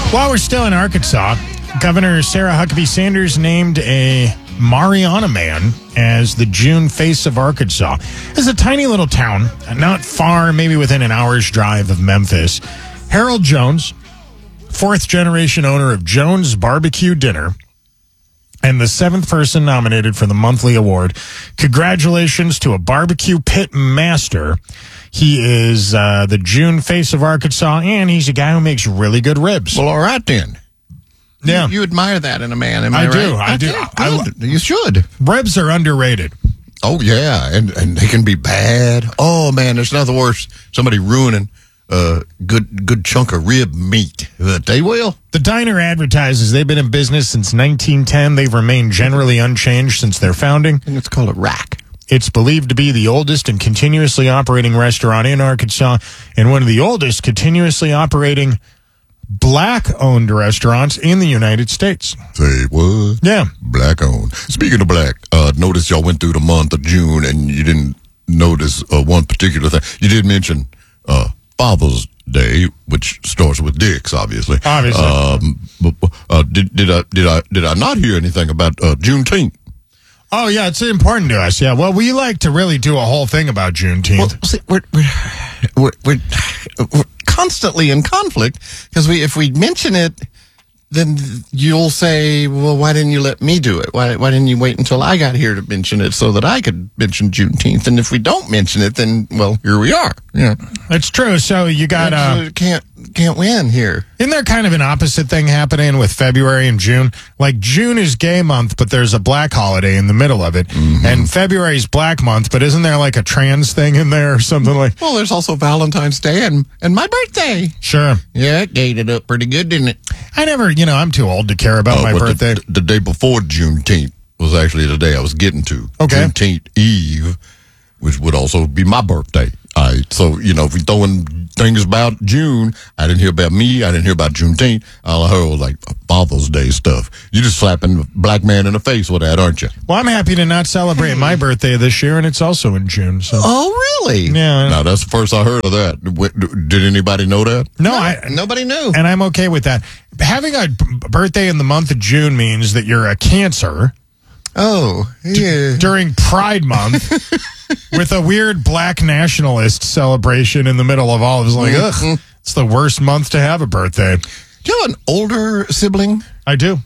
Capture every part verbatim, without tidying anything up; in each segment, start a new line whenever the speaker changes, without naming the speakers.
While we're still in Arkansas, Governor Sarah Huckabee Sanders named a Mariana Man as the June face of Arkansas. It's a tiny little town, not far, maybe within an hour's drive of Memphis. Harold Jones, fourth generation owner of Jones Barbecue Dinner, and the seventh person nominated for the monthly award. Congratulations to a barbecue pit master. He is uh, the June face of Arkansas, and he's a guy who makes really good ribs.
Well, all right then.
Yeah.
You, you admire that in a man, am I,
I
right?
do, I do.
Okay,
I-
good. You should.
Ribs are underrated.
Oh, yeah, and, and they can be bad. Oh, man, there's nothing worse. Somebody ruining a good, good chunk of rib meat. But they will.
The diner advertises they've been in business since nineteen ten. They've remained generally unchanged since their founding.
And it's called a rack.
It's believed to be the oldest and continuously operating restaurant in Arkansas and one of the oldest continuously operating black-owned restaurants in the United States.
Say what?
Yeah.
Black owned. Speaking of black, uh, notice y'all went through the month of June and you didn't notice uh, one particular thing. You did mention uh, Father's Day, which starts with dicks, obviously.
Obviously.
Um, but, uh, did, did I did I did I not hear anything about uh, Juneteenth?
Oh, yeah, it's important to us. Yeah, well, we like to really do a whole thing about Juneteenth.
Well, see, we're, we're, we're, we're, we're constantly in conflict because we, if we mention it, then you'll say, well, why didn't you let me do it? Why, why didn't you wait until I got here to mention it so that I could mention Juneteenth? And if we don't mention it, then, well, here we are. Yeah.
It's true. So you got... Uh,
can't, can't win here.
Isn't there kind of an opposite thing happening with February and June? Like, June is gay month, but there's a black holiday in the middle of it. Mm-hmm. And February is black month, but isn't there like a trans thing in there or something like...
Well, there's also Valentine's Day and, and my birthday.
Sure.
Yeah, it gated up pretty good, didn't it?
I never, you know, I'm too old to care about
Oh,
my
but
birthday.
The, the day before Juneteenth was actually the day I was getting to.
Okay.
Juneteenth Eve, which would also be my birthday. All right. So, you know, if we throwing things about June, I didn't hear about me. I didn't hear about Juneteenth. All I heard was like Father's Day stuff. You're just slapping a black man in the face with that, aren't you?
Well, I'm happy to not celebrate my birthday this year, and it's also in June. So.
Oh, really?
Yeah.
Now, that's the first I heard of that. W- Did anybody know that?
No, I,
Nobody knew.
and I'm okay with that. Having a b- birthday in the month of June means that you're a Cancer
Oh, yeah.
during Pride Month with a weird black nationalist celebration in the middle of all of it. It's like,
Mhm.
ugh, it's the worst month to have a birthday.
Do you have an older sibling?
I do.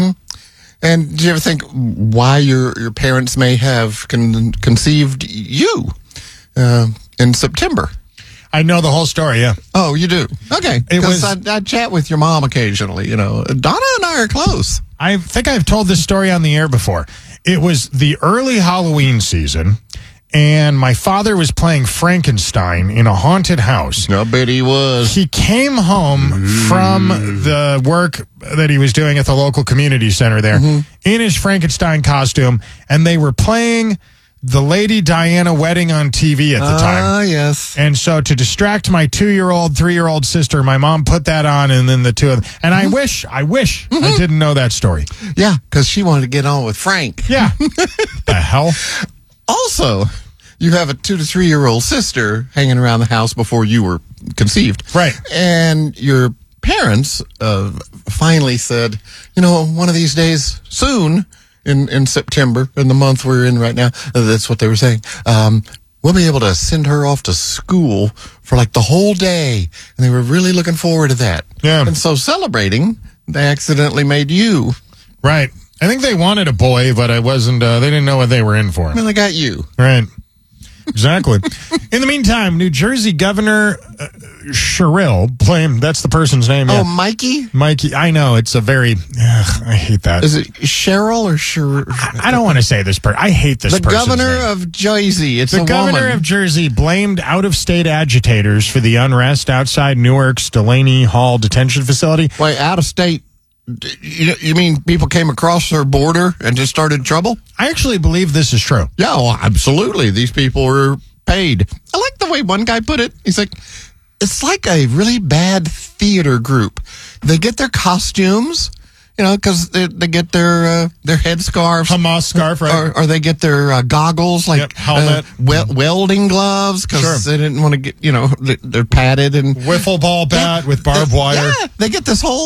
And do you ever think why your your parents may have con- conceived you uh, in September?
I know the whole story, yeah.
Oh, you do? Okay.
It was-
Because I, I chat with your mom occasionally. You know, Donna and I are close.
I think I've told this story on the air before. It was the early Halloween season, and my father was playing Frankenstein in a haunted house.
I bet he was.
He came home from the work that he was doing at the local community center there in his Frankenstein costume, and they were playing the Lady Diana wedding on T V at the time.
Ah, yes.
And so to distract my two-year-old, three-year-old sister, my mom put that on, and then the two of them. And I wish, I wish I didn't know that story.
Yeah, because she wanted to get on with Frank.
Yeah. The hell?
Also, you have a two to three year old sister hanging around the house before you were conceived.
Right.
And your parents uh, finally said, you know, one of these days soon, in, in September, in the month we're in right now, uh, that's what they were saying, um, we'll be able to send her off to school for like the whole day. And they were really looking forward to that.
Yeah.
And so celebrating, they accidentally made you.
Right. I think they wanted a boy, but I wasn't, uh, they didn't know what they were in for.
Well, they got you.
Right. Exactly. In the meantime, New Jersey Governor uh, Sherrill, blame, that's the person's name.
Oh,
Yeah.
Mikey?
Mikey, I know, it's a very, ugh, I hate that.
Is it Cheryl or Sher?
I don't want to say this person. I hate this
The
person's
governor
name.
of Jersey. It's
The
a
governor
woman.
of Jersey blamed out-of-state agitators for the unrest outside Newark's Delaney Hall detention facility.
Wait, out of state. D- You, you mean people came across their border and just started trouble?
I actually believe this is true.
Yeah, well, absolutely. These people were paid. I like the way one guy put it. He's like, it's like a really bad theater group. They get their costumes, you know, because they, they get their uh, their headscarves.
Hamas scarf, right?
Or, or they get their uh, goggles, like
Yep, helmet.
uh, wel- welding gloves, because
Sure.
they didn't want to get, you know, they- they're padded and
Wiffle ball bat
Yeah,
with barbed
they-
wire.
Yeah, they get this whole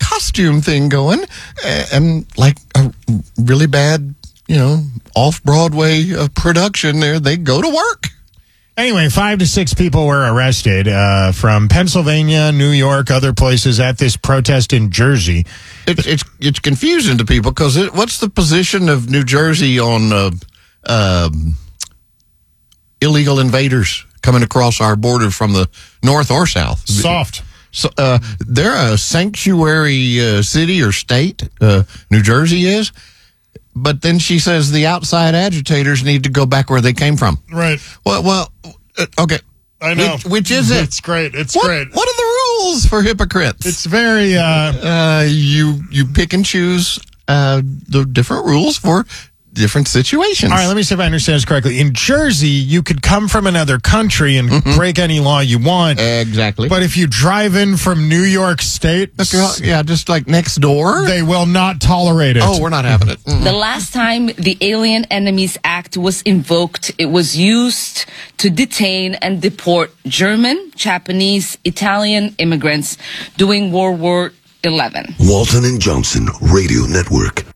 costume thing going, and like a really bad, you know, off-Broadway uh, production there, they go to work.
Anyway, five to six people were arrested uh, from Pennsylvania, New York, other places at this protest in Jersey.
It, it's it's confusing to people because what's the position of New Jersey on uh, uh, illegal invaders coming across our border from the north or south?
Soft.
So uh, they're a sanctuary uh, city or state. Uh, New Jersey is. But then she says the outside agitators need to go back where they came from.
Right.
Well, well, uh, okay.
I know.
Which, which is it?
It's great. It's
what,
great.
What are the rules for hypocrites?
It's very, uh,
uh, you, you pick and choose, uh, the different rules for different situations.
All right, let me see if I understand this correctly. In Jersey, you could come from another country and mm-hmm. break any law you want.
Exactly.
But if you drive in from New York State,
yeah, just like next door,
they will not tolerate it.
Oh, we're not having it. Mm-mm.
The last time the Alien Enemies Act was invoked, it was used to detain and deport German, Japanese, Italian immigrants during World War Eleven.
Walton and Johnson Radio Network.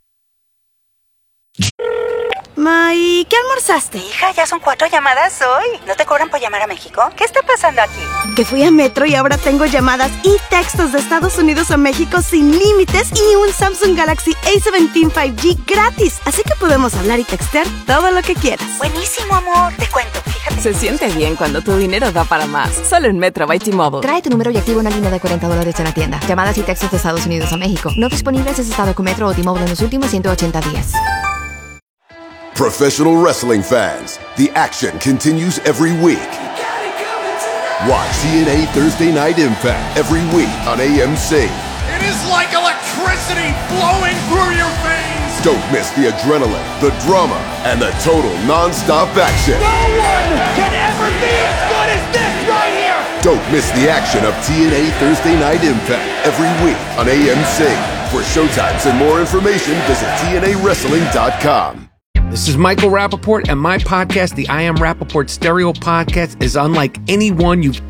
Ma, ¿y qué almorzaste?
Hija, ya son cuatro llamadas hoy. ¿No te cobran por llamar a México? ¿Qué está pasando aquí?
Que fui a Metro y ahora tengo llamadas y textos de Estados Unidos a México sin límites y un Samsung Galaxy A diecisiete cinco G gratis. Así que podemos hablar y textear todo lo que quieras.
Buenísimo, amor. Te cuento, fíjate.
Se siente bien cuando tu dinero da para más. Solo en Metro by T-Mobile.
Trae tu número y activa una línea de cuarenta dólares en la tienda. Llamadas y textos de Estados Unidos a México. No disponibles si has estado con Metro o T-Mobile en los últimos ciento ochenta días.
Professional wrestling fans, the action continues every week. Watch T N A Thursday Night Impact every week on A M C.
It is like electricity flowing through your veins.
Don't miss the adrenaline, the drama, and the total non-stop action.
No one can ever be as good as this right here.
Don't miss the action of T N A Thursday Night Impact every week on A M C. For showtimes and more information, visit T N A wrestling dot com.
This is Michael Rappaport, and my podcast, the I Am Rappaport Stereo Podcast, is unlike any one you've